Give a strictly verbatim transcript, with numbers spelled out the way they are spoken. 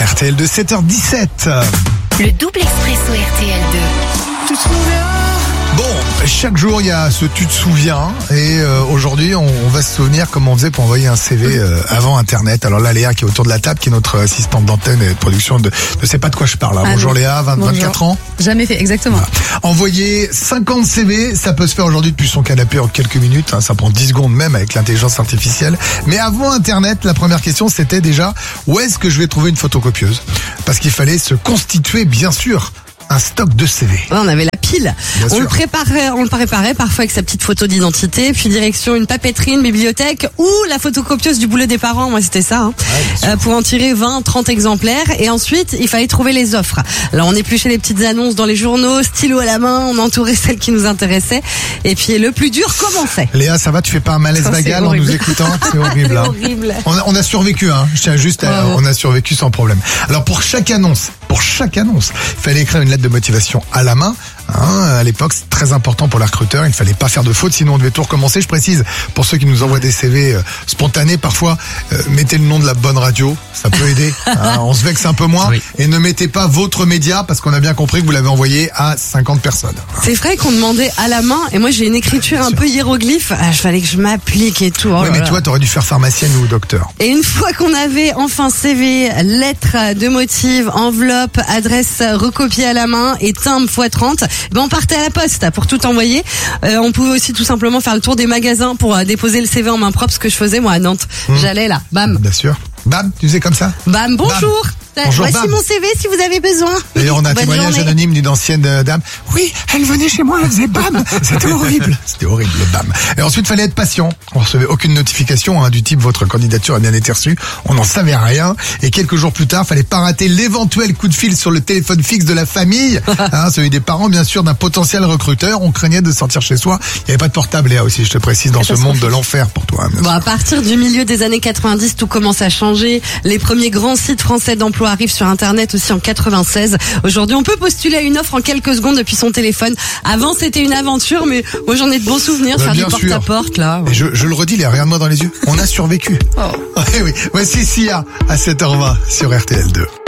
R T L deux, sept heures dix-sept. Le double expresso R T L deux. Tu te souviens ? Bon, chaque jour il y a ce tu te souviens et euh, aujourd'hui on, on va se souvenir comment on faisait pour envoyer un C V euh, avant Internet. Alors là Léa qui est autour de la table, qui est notre assistante d'antenne et de production de ne sais pas de quoi je parle. Hein. Bonjour Léa, vingt, Bonjour. vingt-quatre ans. Jamais fait, exactement. Voilà. Envoyer cinquante C V, ça peut se faire aujourd'hui depuis son canapé en quelques minutes. Hein. Ça prend dix secondes même avec l'intelligence artificielle. Mais avant Internet, la première question c'était déjà où est-ce que je vais trouver une photocopieuse ? Parce qu'il fallait se constituer bien sûr un stock de C V. Ouais, on avait la pile. Bien On sûr. le préparait, on le préparait parfois avec sa petite photo d'identité, puis direction une papeterie, une bibliothèque ou la photocopieuse du boulot des parents. Moi, c'était ça. Hein. Ouais, euh, pour en tirer vingt, trente exemplaires. Et ensuite, il fallait trouver les offres. Alors, on épluchait les petites annonces dans les journaux, stylo à la main, on entourait celles qui nous intéressaient. Et puis, le plus dur commençait. Léa, ça va, tu fais pas un malaise Ça, c'est vagal en horrible. nous écoutant ? C'est horrible. C'est hein. horrible. On a, on a survécu, hein. Je tiens juste à, Ouais. on a survécu sans problème. Alors pour chaque annonce, pour chaque annonce, il fallait écrire une lettre de motivation à la main. Hein, à l'époque, c'est très important pour les recruteurs. Il fallait pas faire de faute, sinon on devait tout recommencer. Je précise, pour ceux qui nous envoient des C V euh, spontanés, parfois, euh, mettez le nom de la bonne radio. Ça peut aider. Hein, on se vexe un peu moins. Oui. Et ne mettez pas votre média parce qu'on a bien compris que vous l'avez envoyé à cinquante personnes. C'est vrai qu'on demandait à la main, et moi j'ai une écriture un peu hiéroglyphe. Ah, je fallait que je m'applique et tout. Oh oui, là mais là. toi, t'aurais dû faire pharmacienne ou docteur. Et une fois qu'on avait enfin C V, lettre de motive, enveloppe, adresse recopiée à la main et timbre fois trente, ben on partait à la poste pour tout envoyer. Euh, on pouvait aussi tout simplement faire le tour des magasins pour euh, déposer le C V en main propre, ce que je faisais moi à Nantes. Mmh. J'allais là, bam, Bien sûr. Bam, tu faisais comme ça. bam, bonjour. Bonjour, Voici bam. mon C V si vous avez besoin. D'ailleurs, on a un Bonne témoignage journée. anonyme d'une ancienne euh, dame. Oui, elle venait chez moi, elle faisait bam. C'était horrible. C'était horrible, le bam. Et ensuite, fallait être patient. On recevait aucune notification hein, du type votre candidature a bien été reçue. On n'en savait rien. Et quelques jours plus tard, fallait pas rater l'éventuel coup de fil sur le téléphone fixe de la famille, hein, celui des parents, bien sûr, d'un potentiel recruteur. On craignait de sortir chez soi. Il n'y avait pas de portable, Léa aussi, je te précise, dans ce monde de l'enfer pour toi. Hein, bien Bon, sûr. à partir du milieu des années quatre-vingt-dix, tout commence à changer. Les premiers grands sites français d'emploi arrivent sur Internet aussi en quatre-vingt-seize. Aujourd'hui, on peut postuler à une offre en quelques secondes depuis son téléphone. Avant, c'était une aventure, mais moi, j'en ai de bons souvenirs, Bah, faire du bien sûr. porte-à-porte, là. Et je, je le redis, Léa, regarde-moi dans les yeux. On a survécu. Oh. Oui, oui. Voici Sia à sept heures vingt sur R T L deux.